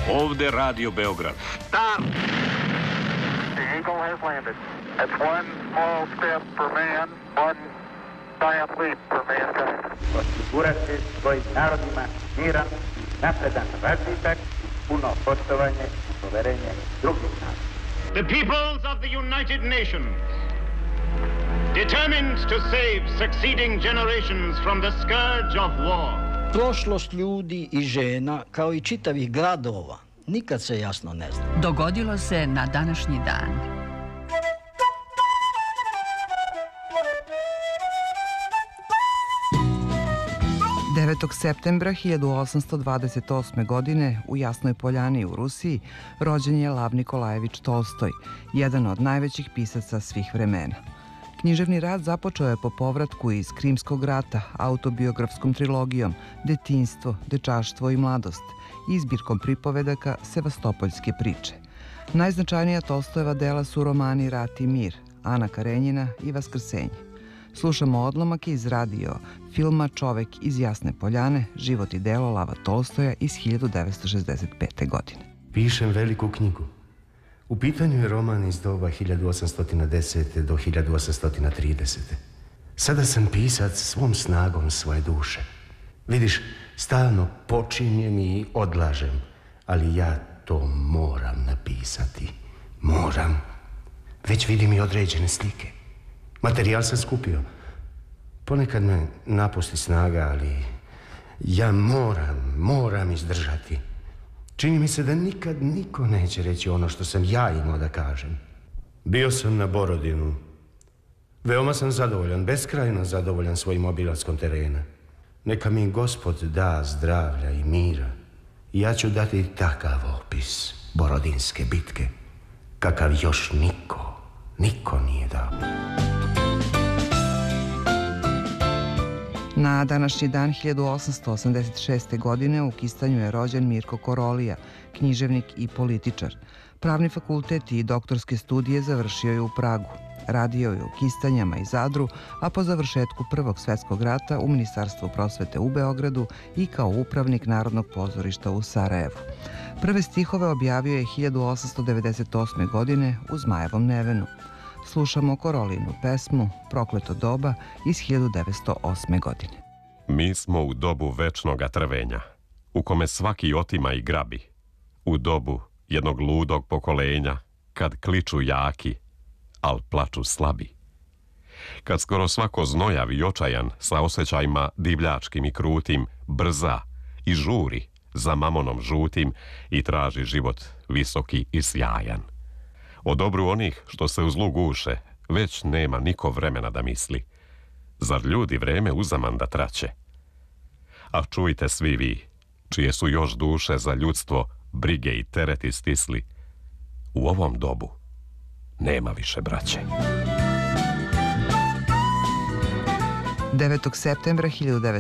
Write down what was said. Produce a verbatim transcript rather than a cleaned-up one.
Ovde Radio Beograd. Stop! The Eagle has landed. That's one small step for man, one giant leap for mankind. Osigurati svojim narodima miran, napredan razvitak, puno poštovanje i poverenje drugih naroda. The peoples of the United Nations, determined to save succeeding generations from the scourge of war. Prošlost ljudi i žena, kao i čitavih gradova, nikad se jasno ne zna. Dogodilo se na današnji dan. devetog septembra hiljadu osamsto dvadeset osme. godine u Jasnoj Poljani u Rusiji rođen je Lav Nikolajević Tolstoj, jedan od najvećih pisaca svih vremena. Književni rad započeo je po povratku iz Krimskog rata autobiografskom trilogijom Detinjstvo, dečaštvo i mladost i zbirkom pripovedaka Sevastopoljske priče. Najznačajnija Tolstojeva dela su romani Rat i mir, Ana Karenjina i Vaskrsenje. Slušamo odlomak iz radio filma Čovek iz Jasne Poljane, život i delo Lava Tolstoja iz hiljadu devetsto šezdeset pete. godine. Pišem veliku knjigu. U pitanju je roman iz doba hiljadu osamsto desete. do hiljadu osamsto tridesete. Sada sam pisac svom snagom svoje duše. Vidiš, stalno počinjem i odlažem, ali ja to moram napisati. Moram. Već vidim i određene slike. Materijal sam skupio. Ponekad me napusti snaga, ali ja moram, moram izdržati. Čini mi se da nikad niko neće reći ono što sam ja imao da kažem. Bio sam na Borodinu. Veoma sam zadovoljan, beskrajno zadovoljan svojim obilaskom terena. Neka mi Gospod da zdravlja i mira. I ja ću dati takav opis Borodinske bitke, kakav još niko, niko nije dao. Na današnji dan hiljadu osamsto osamdeset šeste. godine u Kistanju je rođen Mirko Korolija, književnik i političar. Pravni fakultet i doktorske studije završio je u Pragu. Radio je u Kistanjama i Zadru, a po završetku Prvog svetskog rata u Ministarstvu prosvete u Beogradu i kao upravnik Narodnog pozorišta u Sarajevu. Prve stihove objavio je hiljadu osamsto devedeset osme. godine u Zmajevom Nevenu. Slušamo Korolinu pesmu Prokleto doba iz hiljadu devetsto osme. godine. Mi smo u dobu večnoga trvenja, u kome svaki otima i grabi, u dobu jednog ludog pokolenja, kad kliču jaki, al plaču slabi. Kad skoro svako znojav i očajan sa osjećajima divljačkim i krutim brza i žuri za mamonom žutim i traži život visoki i sjajan. O dobru onih što se u zlu guše, već nema niko vremena da misli. Zar ljudi vreme uzaman da traće? A čujte svi vi, čije su još duše za ljudstvo brige i tereti stisli, u ovom dobu nema više braće. devetog septembra hiljadu devetsto